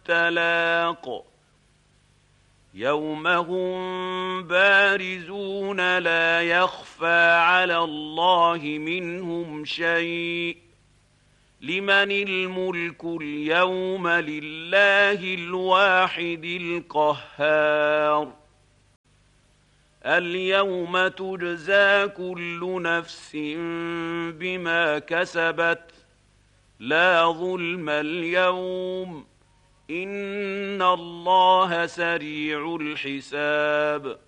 التلاق يوم هم بارزون لا يخفى على الله منهم شيء لمن الملك اليوم لله الواحد القهار اليوم تجزى كل نفس بما كسبت لا ظلم اليوم إن الله سريع الحساب